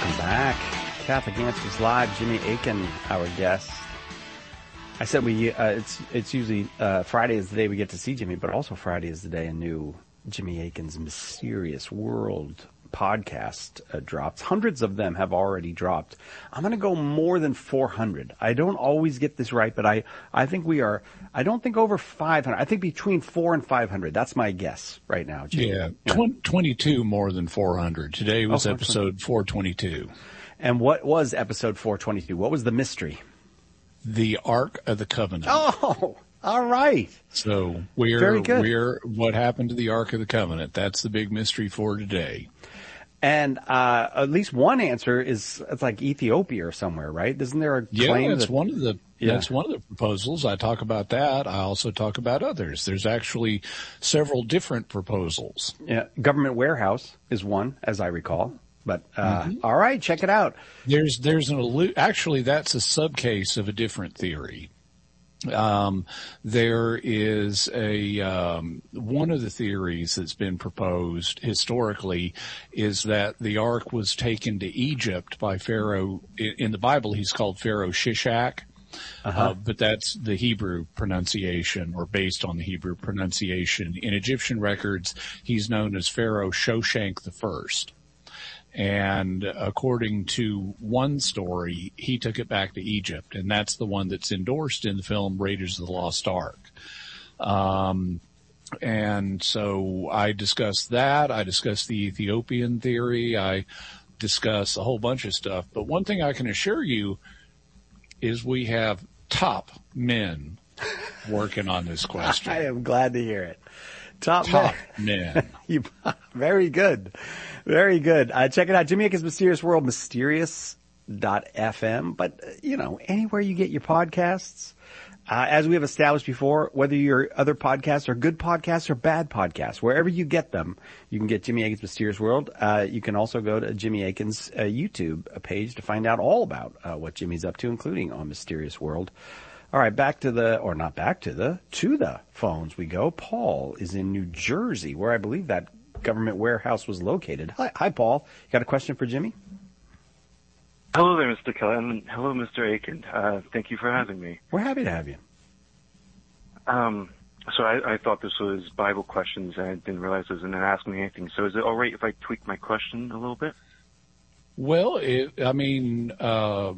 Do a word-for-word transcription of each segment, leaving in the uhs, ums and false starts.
back. Catholic Answers Live. Jimmy Akin, our guest. I said we. Uh, it's it's usually uh, Friday is the day we get to see Jimmy, but also Friday is the day a new Jimmy Akin's Mysterious World podcast uh, drops. Hundreds of them have already dropped. I'm going to go more than four hundred. I don't always get this right, but I I think we are. I don't think over five hundred. I think between four and five hundred. That's my guess right now, Jimmy. Yeah, yeah. Tw- twenty-two more than four hundred. Today was oh, episode four twenty-two. And what was episode four twenty-two? What was the mystery? The Ark of the Covenant. Oh, all right. So we're, Very good. we're, what happened to the Ark of the Covenant? That's the big mystery for today. And, uh, at least one answer is, it's like Ethiopia or somewhere, right? Isn't there a claim? Yeah, that's that, one of the, yeah. that's one of the proposals. I talk about that. I also talk about others. There's actually several different proposals. Yeah. Government warehouse is one, as I recall. But, uh, mm-hmm. all right, check it out. There's, there's an, allu- actually that's a subcase of a different theory. Um, there is a, um, one of the theories that's been proposed historically is that the ark was taken to Egypt by Pharaoh. In, in the Bible, he's called Pharaoh Shishak. Uh-huh. Uh, but that's the Hebrew pronunciation, or based on the Hebrew pronunciation. In Egyptian records, he's known as Pharaoh Shoshank the First. And according to one story, he took it back to Egypt, and that's the one that's endorsed in the film Raiders of the Lost Ark. Um, and so I discussed that. I discussed the Ethiopian theory. I discuss a whole bunch of stuff. But one thing I can assure you is we have top men working on this question. I am glad to hear it. Top, top men. men. you, very good. Very good. Uh, check it out. Jimmy Akin's Mysterious World, mysterious dot f m. But, uh, you know, anywhere you get your podcasts, uh, as we have established before, whether your other podcasts are good podcasts or bad podcasts, wherever you get them, you can get Jimmy Akin's Mysterious World. Uh, you can also go to Jimmy Akin's uh, YouTube page to find out all about uh, what Jimmy's up to, including on Mysterious World. All right, back to the, or not back to the, to the phones we go. Paul is in New Jersey, where I believe that government warehouse was located. Hi, hi Paul. You got a question for Jimmy? Hello there, Mister Kelly, and hello, Mister Akin. Uh, thank you for having me. We're happy to have you. Um, so I, I thought this was Bible questions, and I didn't realize it was an Ask Me Anything. So is it all right if I tweak my question a little bit? Well, it, I mean, uh,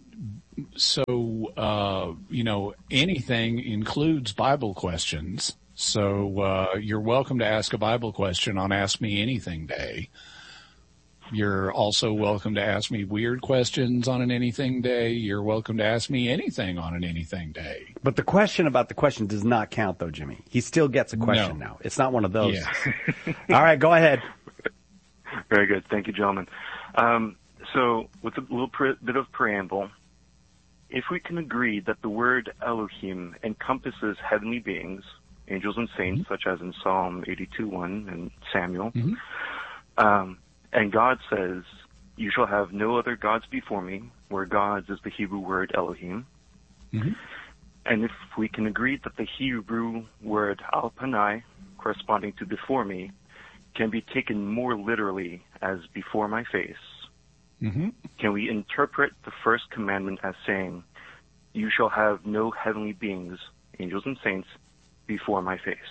so, uh, you know, anything includes Bible questions. So, uh, you're welcome to ask a Bible question on Ask Me Anything Day. You're also welcome to ask me weird questions on an Anything Day. You're welcome to ask me anything on an Anything Day. But the question about the question does not count, though, Jimmy. He still gets a question no. now. It's not one of those. Yeah. All right, go ahead. Very good. Thank you, gentlemen. Um, so, with a little pre- bit of preamble, if we can agree that the word Elohim encompasses heavenly beings, angels and saints, mm-hmm. such as in Psalm eighty-two one and Samuel, mm-hmm. um, and God says, "You shall have no other gods before me," where gods is the Hebrew word Elohim. Mm-hmm. And if we can agree that the Hebrew word Al-Panai, corresponding to before me, can be taken more literally as before my face, mm-hmm. can we interpret the first commandment as saying, "You shall have no heavenly beings, angels and saints, before my face"?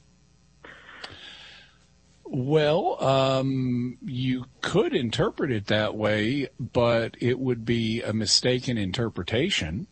Well, um, you could interpret it that way, but it would be a mistaken interpretation.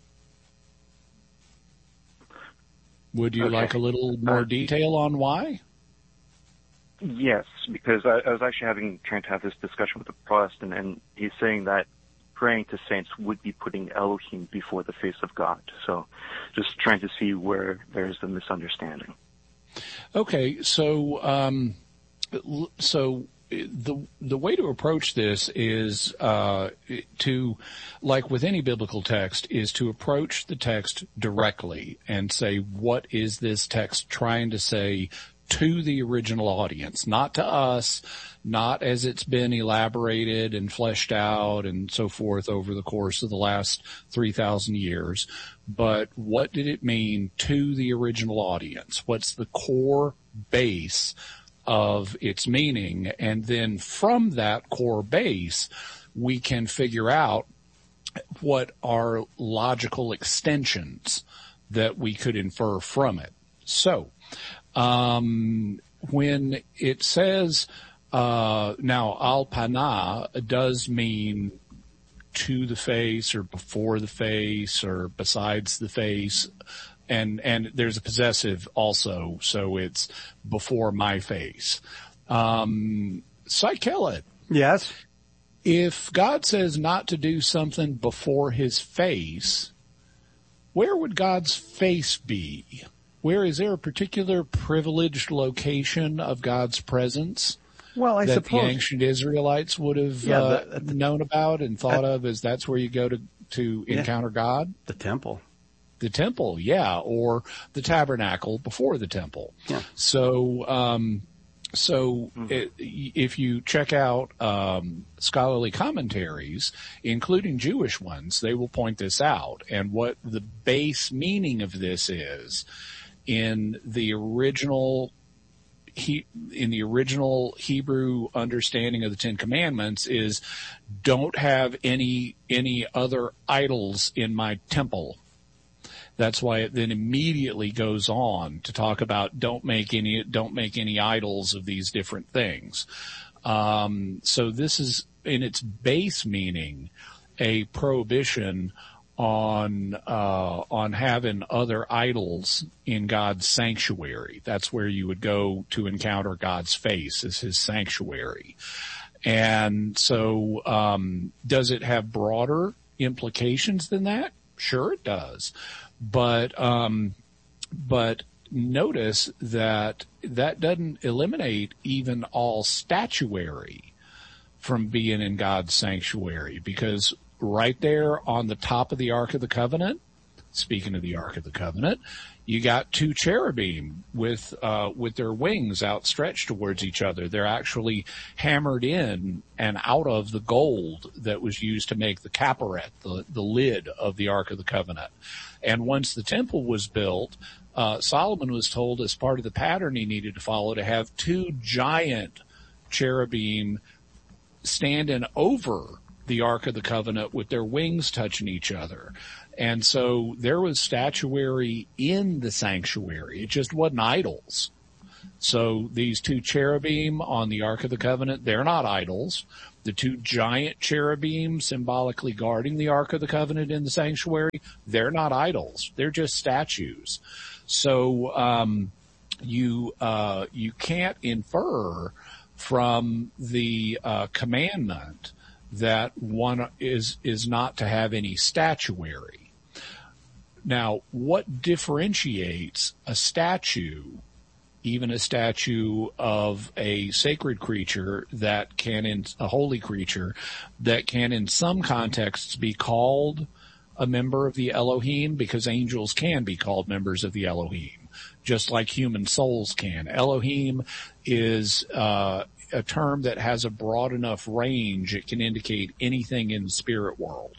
Would you Okay. like a little more uh, detail on why? Yes, because I, I was actually having trying to have this discussion with a Protestant, and he's saying that praying to saints would be putting Elohim before the face of God. So just trying to see where there's the misunderstanding. Okay, so um, so the the way to approach this is uh, to, like with any biblical text, is to approach the text directly and say, what is this text trying to say to the original audience, not to us, not as it's been elaborated and fleshed out and so forth over the course of the last three thousand years, but what did it mean to the original audience? What's the core base of its meaning? And then from that core base, we can figure out what are logical extensions that we could infer from it. So, um, when it says, uh, now al-pana does mean to the face or before the face or besides the face. And, and there's a possessive also. So it's before my face. Um, Psychelet. Yes. If God says not to do something before his face, where would God's face be? Where is there a particular privileged location of God's presence? Well, I that suppose the ancient Israelites would have yeah, uh, the, the, known about and thought uh, of as that's where you go to, to yeah, encounter God? The temple. The temple, yeah, or the tabernacle before the temple. Yeah. So, um, so mm-hmm. it, if you check out um, scholarly commentaries, including Jewish ones, they will point this out. And what the base meaning of this is in the original He, in the original Hebrew understanding of the Ten Commandments is don't have any, any other idols in my temple. That's why it then immediately goes on to talk about don't make any, don't make any idols of these different things. Um, so this is in its base meaning a prohibition on uh on having other idols in God's sanctuary. That's where you would go to encounter God's face, as his sanctuary. And so um does it have broader implications than that? Sure it does. But um but notice that that doesn't eliminate even all statuary from being in God's sanctuary, because right there on the top of the Ark of the Covenant, speaking of the Ark of the Covenant, you got two cherubim with, uh, with their wings outstretched towards each other. They're actually hammered in and out of the gold that was used to make the capparet, the, the lid of the Ark of the Covenant. And once the temple was built, uh, Solomon was told as part of the pattern he needed to follow to have two giant cherubim standing over the Ark of the Covenant with their wings touching each other. And so there was statuary in the sanctuary. It just wasn't idols. So these two cherubim on the Ark of the Covenant, they're not idols. The two giant cherubim symbolically guarding the Ark of the Covenant in the sanctuary, they're not idols. They're just statues. So, um, you, uh, you can't infer from the, uh, commandment that one is, is not to have any statuary. Now, what differentiates a statue, even a statue of a sacred creature that can, in a holy creature, that can in some contexts be called a member of the Elohim, because angels can be called members of the Elohim, just like human souls can. Elohim is, uh, a term that has a broad enough range, it can indicate anything in the spirit world.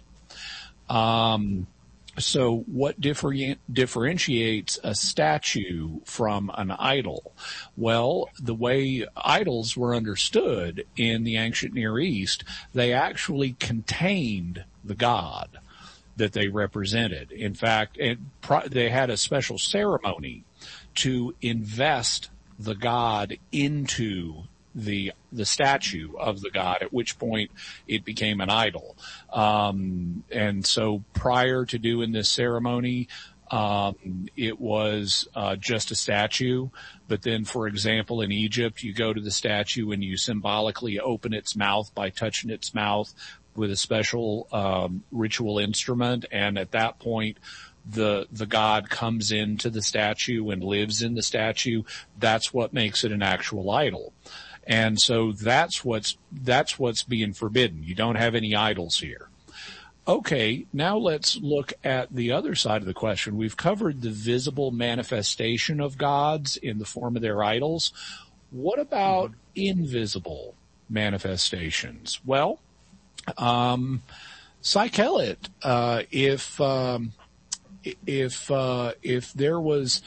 Um, so what differ- differentiates a statue from an idol? Well, the way idols were understood in the ancient Near East, they actually contained the god that they represented. In fact, it, they had a special ceremony to invest the god into the the statue of the god, at which point it became an idol. Um, and so prior to doing this ceremony, um, it was uh, just a statue. But then, for example, in Egypt, you go to the statue and you symbolically open its mouth by touching its mouth with a special um, ritual instrument. And at that point, the the god comes into the statue and lives in the statue. That's what makes it an actual idol. And so that's what's, that's what's being forbidden. You don't have any idols here. Okay, now let's look at the other side of the question. We've covered the visible manifestation of gods in the form of their idols. What about invisible manifestations? Well, um, Psychelet, uh, if, um, if, uh, if there was,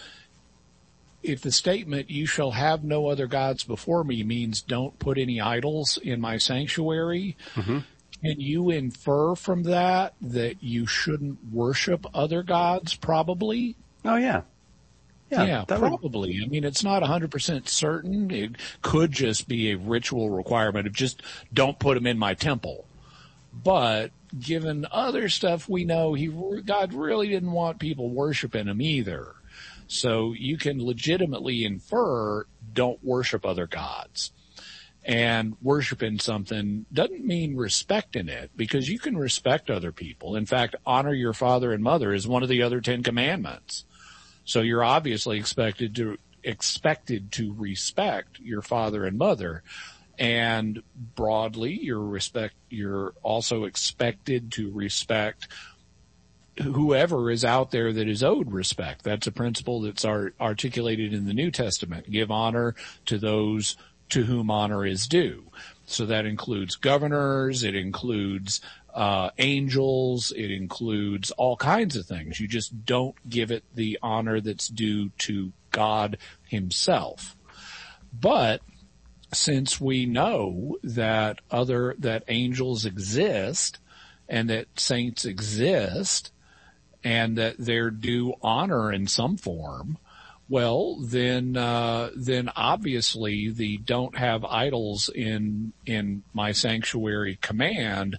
if the statement, you shall have no other gods before me, means don't put any idols in my sanctuary, mm-hmm. Can you infer from that that you shouldn't worship other gods? Probably. Oh, yeah. Yeah, yeah probably. Would... I mean, it's not one hundred percent certain. It could just be a ritual requirement of just don't put them in my temple. But given other stuff we know, he God really didn't want people worshiping him either. So you can legitimately infer don't worship other gods. And worshiping something doesn't mean respecting it, because you can respect other people. In fact, honor your father and mother is one of the other Ten Commandments. So you're obviously expected to expected to respect your father and mother. And broadly, you're respect you're also expected to respect whoever is out there that is owed respect. That's a principle that's ar- articulated in the New Testament. Give honor to those to whom honor is due. So that includes governors, it includes uh angels, it includes all kinds of things. You just don't give it the honor that's due to God himself. But since we know that other that angels exist and that saints exist and that they're due honor in some form, well, then, uh, then obviously the don't have idols in, in my sanctuary command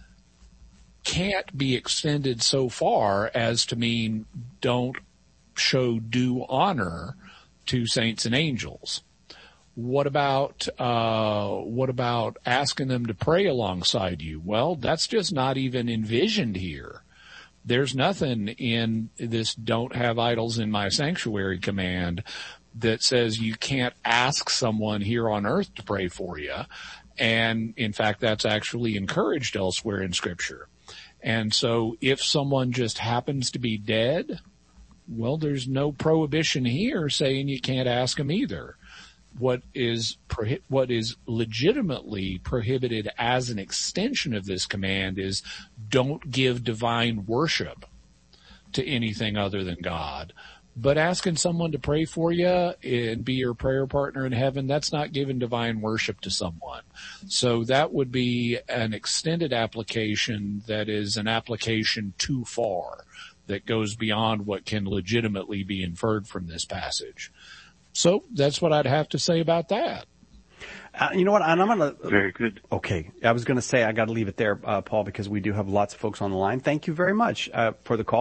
can't be extended so far as to mean don't show due honor to saints and angels. What about, uh, what about asking them to pray alongside you? Well, that's just not even envisioned here. There's nothing in this don't have idols in my sanctuary command that says you can't ask someone here on earth to pray for you. And in fact, that's actually encouraged elsewhere in Scripture. And so if someone just happens to be dead, well, there's no prohibition here saying you can't ask them either. What is prohi- what is legitimately prohibited as an extension of this command is don't give divine worship to anything other than God. But asking someone to pray for you and be your prayer partner in heaven, that's not giving divine worship to someone. So that would be an extended application that is an application too far, that goes beyond what can legitimately be inferred from this passage. So that's what I'd have to say about that. Uh, you know what? And I'm going to. Very good. Okay. I was going to say I got to leave it there, uh, Paul, because we do have lots of folks on the line. Thank you very much uh, for the call.